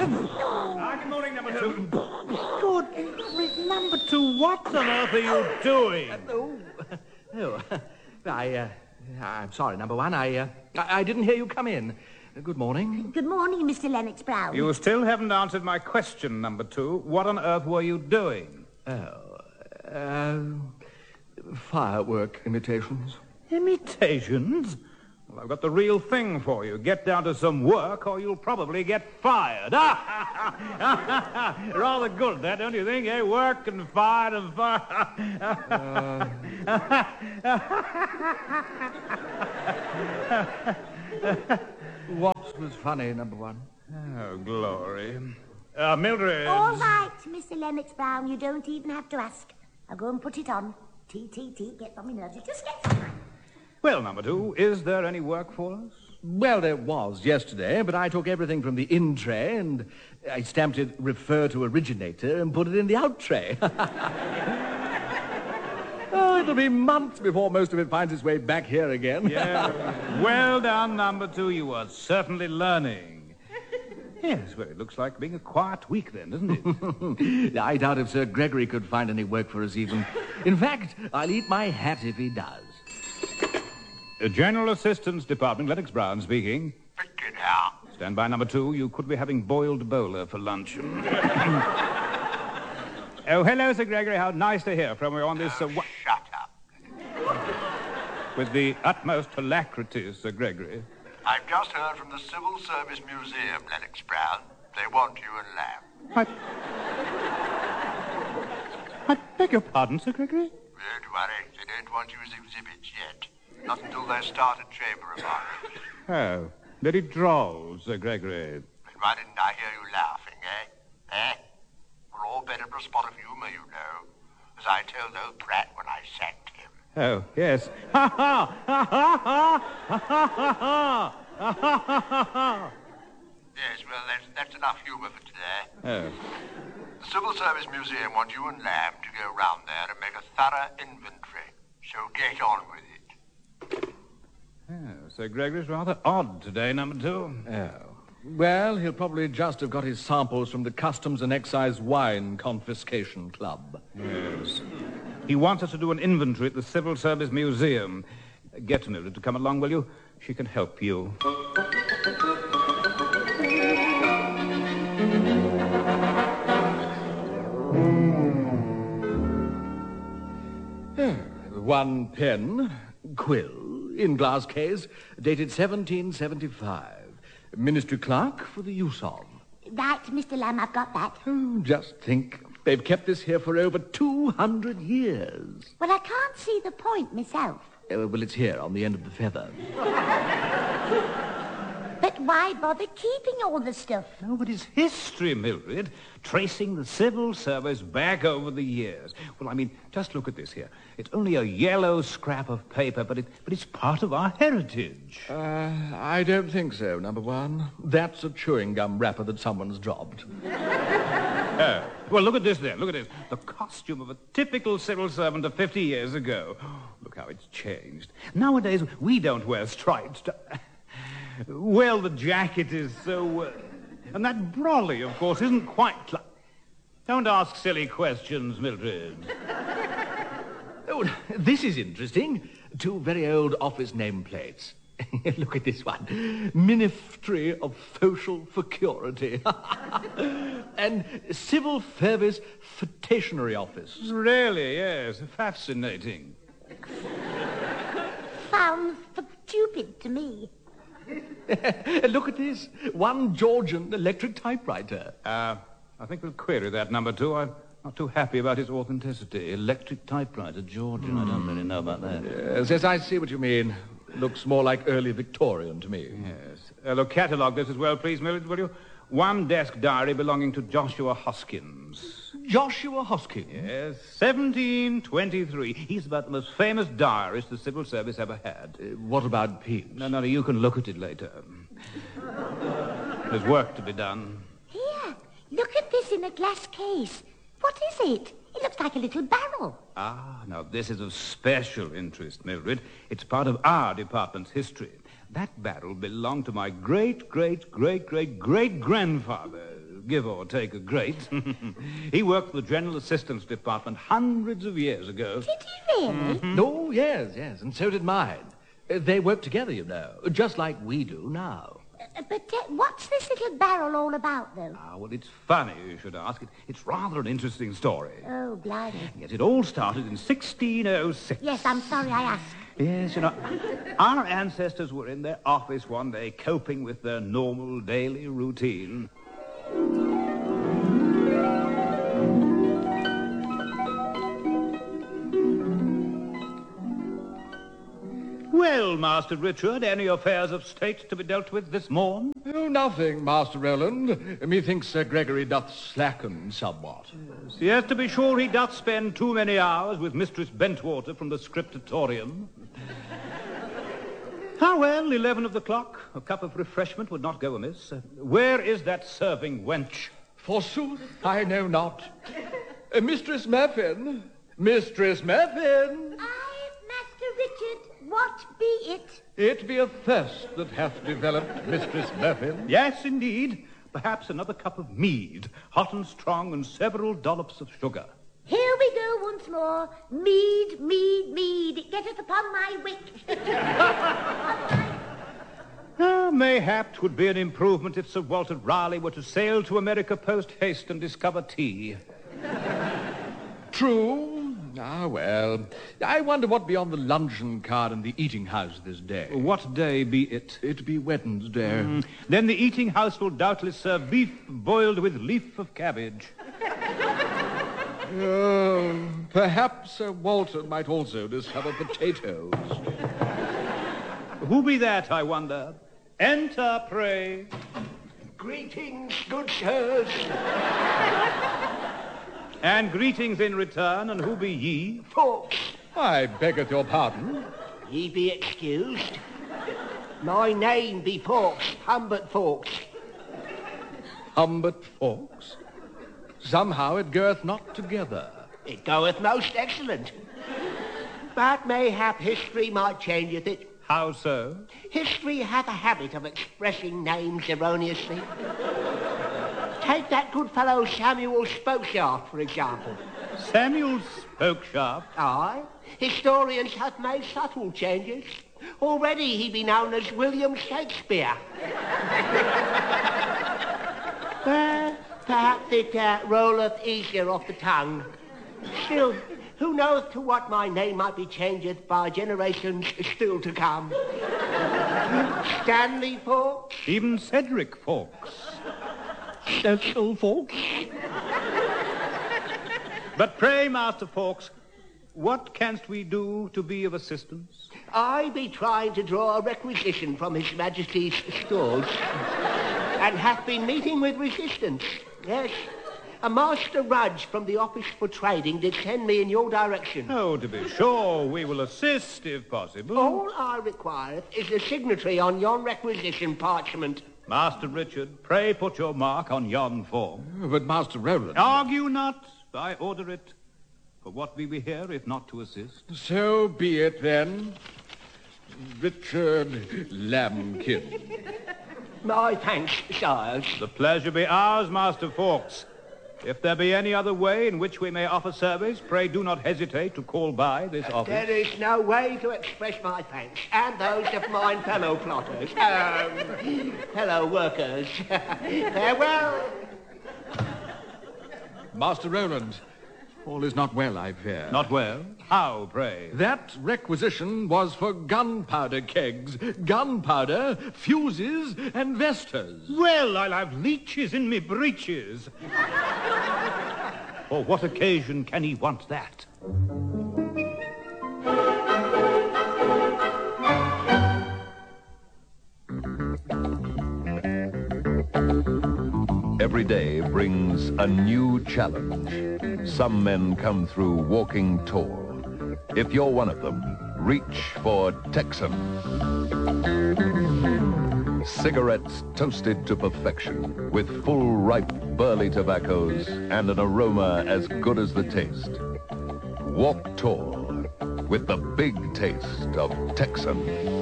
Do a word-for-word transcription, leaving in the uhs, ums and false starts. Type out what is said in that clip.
Ah, good morning, number two. Good. Number two, what on earth are you doing? Uh, oh, oh, I, uh, I'm sorry, number one. I, uh, I, I didn't hear you come in. Uh, good morning. Good morning, Mister Lennox Brown. You still haven't answered my question, number two. What on earth were you doing? Oh, uh, firework imitations. Imitations? Well, I've got the real thing for you. Get down to some work or you'll probably get fired. Rather good, that, don't you think, eh? Work and fired and fire. uh... What was funny, number one? Oh, glory. Uh, Mildred. All right, Mister Lennox Brown. You don't even have to ask. I'll go and put it on. Tea, tea, tea. Get on my nerves. You just get some. Well, number two, is there any work for us? Well, there was yesterday, but I took everything from the in tray and I stamped it refer to originator and put it in the out tray. Oh, it'll be months before most of it finds its way back here again. Yeah. Well done, number two. You are certainly learning. Yes, well, it looks like being a quiet week then, doesn't it? I doubt if Sir Gregory could find any work for us even. In fact, I'll eat my hat if he does. Uh, General Assistance Department, Lennox Brown speaking. Pick it out. Stand by, number two. You could be having boiled bowler for lunch. Oh, hello, Sir Gregory. How nice to hear from you on this... Oh, uh, wa- shut up. With the utmost alacrity, Sir Gregory. I've just heard from the Civil Service Museum, Lennox Brown. They want you and Lamb. I... I beg your pardon, Sir Gregory? Don't worry. They don't want you as exhibits yet. Not until they start a chamber of horrors. Oh, very droll, Sir Gregory. But why didn't I hear you laughing, eh? Eh? We're all better for a spot of humour, you know. As I told old Pratt when I sacked him. Oh, yes. Ha ha! Ha ha ha! Ha ha ha! Ha ha ha ha! Yes, well, that's, that's enough humour for today. Oh. The Civil Service Museum want you and Lamb to go round there and make a thorough inventory. So get on with it. Oh, Sir Gregory's rather odd today, number two. Oh. Well, he'll probably just have got his samples from the Customs and Excise Wine Confiscation Club. Yes. He wants us to do an inventory at the Civil Service Museum. Get Mildred to come along, will you? She can help you. One pen, quill, in glass case, dated seventeen seventy-five. Ministry clerk for the use of. Right, Mister Lamb, I've got that. Oh, just think. They've kept this here for over two hundred years. Well, I can't see the point myself. Uh, well, it's here on the end of the feather. But why bother keeping all the stuff? No, but it's history, Mildred, tracing the civil service back over the years. Well, I mean, just look at this here. It's only a yellow scrap of paper, but, it, but it's part of our heritage. Uh, I don't think so, number one. That's a chewing gum wrapper that someone's dropped. Oh. Well, look at this then. Look at this. The costume of a typical civil servant of fifty years ago. Look how it's changed. Nowadays, we don't wear stripes. Well, the jacket is so... Uh, and that brolly, of course, isn't quite... Cl- Don't ask silly questions, Mildred. Oh, this is interesting. Two very old office nameplates. Look at this one. Ministry of Social Security. And Civil Service Stationery Office. Really, yes. Fascinating. Sounds stupid to me. Look at this. One Georgian electric typewriter. Uh, I think we'll query that, number two. I'm not too happy about its authenticity. Electric typewriter, Georgian. Mm. I don't really know about that. Yes, yes, I see what you mean. Looks more like early Victorian to me. Yes. Uh, look, catalogue this as well, please, Mildred, will you? One desk diary belonging to Joshua Hoskins. Joshua Hoskins? Yes, seventeen twenty-three. He's about the most famous diarist the civil service ever had. Uh, what about Pepys? No, no, no, you can look at it later. There's work to be done. Here, look at this in a glass case. What is it? It looks like a little barrel. Ah, now this is of special interest, Mildred. It's part of our department's history. That barrel belonged to my great, great, great, great, great grandfather, give or take a grate. He worked for the General Assistance Department hundreds of years ago. Did he really? Mm-hmm. Oh, yes, yes, and so did mine. Uh, they work together, you know, just like we do now. Uh, but uh, what's this little barrel all about, though? Ah, well, it's funny you should ask. It, it's rather an interesting story. Oh, blimey. Yet it all started in sixteen oh six. Yes, I'm sorry I asked. Yes, you know, our ancestors were in their office one day coping with their normal daily routine. Well, Master Richard, any affairs of state to be dealt with this morn? Oh, nothing, Master Roland. Methinks Sir Gregory doth slacken somewhat. Yes, to be sure he doth spend too many hours with Mistress Bentwater from the scriptatorium. Ah, well, eleven of the clock. A cup of refreshment would not go amiss. Uh, where is that serving wench? Forsooth, I know not. Uh, Mistress Muffin! Mistress Muffin! Aye, Master Richard, what be it? It be a thirst that hath developed, Mistress Muffin. Yes, indeed. Perhaps another cup of mead, hot and strong, and several dollops of sugar. Here we go once more. Mead, mead, mead. It getteth upon my wit. Ah, mayhap 'twould be an improvement if Sir Walter Raleigh were to sail to America post-haste and discover tea. True. Ah, well. I wonder what be on the luncheon card in the eating house this day. What day be it? It be Wednesday. Mm, then the eating house will doubtless serve beef boiled with leaf of cabbage. Oh, perhaps Sir Walter might also discover potatoes. Who be that, I wonder? Enter, pray. Greetings, good sirs. And greetings in return, and who be ye? Folks, I beggeth your pardon. ye be excused. My name be Fawkes, Humbert Fawkes. Humbert Fawkes? Somehow it goeth not together. It goeth most excellent. But mayhap history might changeth it. How so? History hath a habit of expressing names erroneously. Take that good fellow Samuel Spokeshaft, for example. Samuel Spokeshaft? Aye. Historians have made subtle changes. Already he be known as William Shakespeare. uh, perhaps it uh, rolleth easier off the tongue. Still, who knoweth to what my name might be changed by generations still to come? Stanley Fawkes? Even Cedric Fawkes. Cecil Fawkes? But pray, Master Fawkes, what canst we do to be of assistance? I be trying to draw a requisition from His Majesty's stores, and have been meeting with resistance. Yes, a Master Rudge from the Office for Trading did send me in your direction. Oh, to be sure, we will assist if possible. All I require is a signatory on yon requisition parchment. Master Richard, pray put your mark on yon form. But Master Roland... Argue not, I order it. For what be we here if not to assist? So be it then. Richard Lambkin. My thanks, sires. The pleasure be ours, Master Fawkes. If there be any other way in which we may offer service, pray do not hesitate to call by this office. There is no way to express my thanks, and those of mine fellow plotters, um, fellow workers. Farewell. Master Roland, all is not well, I fear. Not well? How, pray? That requisition was for gunpowder kegs, gunpowder, fuses, and vestas. Well, I'll have leeches in me breeches. For what occasion can he want that? Every day brings a new challenge. Some men come through walking tall. If you're one of them, reach for Texan. Cigarettes toasted to perfection with full ripe burley tobaccos and an aroma as good as the taste. Walk tall with the big taste of Texan.